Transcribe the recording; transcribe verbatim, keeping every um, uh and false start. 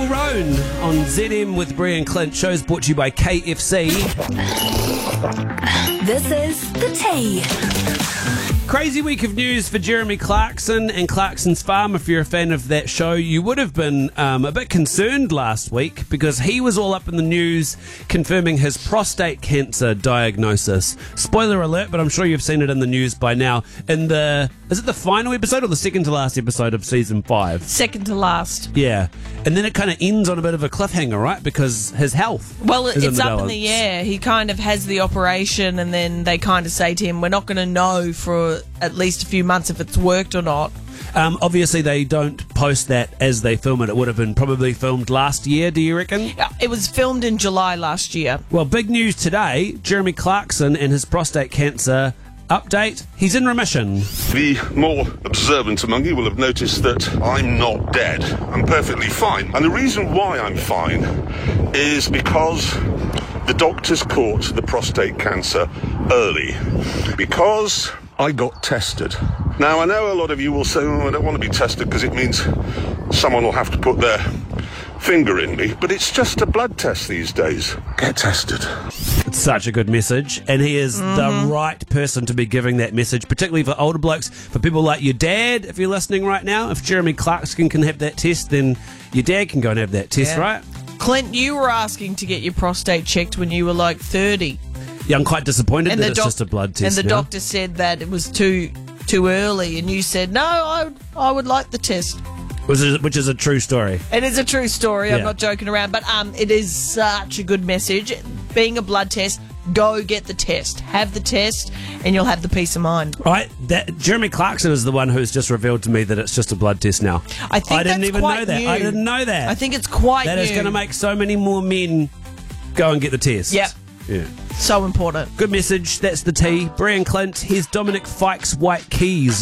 Full Roan on Z M with Brian Clint. Show's brought to you by K F C. This is The Tea. Crazy week of news for Jeremy Clarkson and Clarkson's Farm. If you're a fan of that show, you would have been um, a bit concerned last week because he was all up in the news confirming his prostate cancer diagnosis. Spoiler alert, but I'm sure you've seen it in the news by now. In the is it the final episode or the second to last episode of season five? Second to last. Yeah, and then it kind of ends on a bit of a cliffhanger, right? Because his health. Well, is in it's the up in balance. the air. He kind of has the operation, and then they kind of say to him, "We're not going to know for at least a few months if it's worked or not." Um, obviously, they don't post that as they film it. It would have been probably filmed last year, do you reckon? Yeah, it was filmed in July last year. Well, big news today. Jeremy Clarkson and his prostate cancer update. He's in remission. The more observant among you will have noticed that I'm not dead. I'm perfectly fine. And the reason why I'm fine is because the doctors caught the prostate cancer early. Because I got tested. Now, I know a lot of you will say, oh, I don't want to be tested because it means someone will have to put their finger in me, but it's just a blood test these days. Get tested. It's such a good message, and he is mm-hmm. the right person to be giving that message, particularly for older blokes, for people like your dad, if you're listening right now. If Jeremy Clarkson can have that test, then your dad can go and have that test, Yeah. right? Clint, you were asking to get your prostate checked when you were like thirty. Yeah, I'm quite disappointed And that the it's doc- just a blood test And the now. doctor said that it was too too early, and you said, no, I, I would like the test. Which is, which is a true story. It is a true story. Yeah. I'm not joking around, but um, it is such a good message. Being a blood test, go get the test. Have the test, and you'll have the peace of mind. Right, that Jeremy Clarkson is the one who's just revealed to me that it's just a blood test now. I think I didn't that's even quite know that. new. I didn't know that. I think it's quite That new. is going to make so many more men go and get the test. Yep. Yeah. So important. Good message. That's the tea. Brian Clint. Here's Dominic Fikes White Keys.